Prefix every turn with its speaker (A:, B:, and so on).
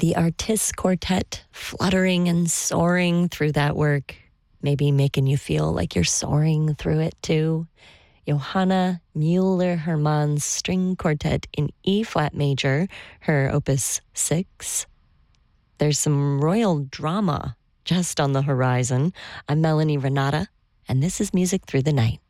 A: The Artists Quartet fluttering and soaring through that work, maybe making you feel like you're soaring through it too. Johanna Müller-Hermann's String Quartet in E-flat major, her opus 6. There's some royal drama just on the horizon. I'm Melanie Renata, and this is Music Through the Night.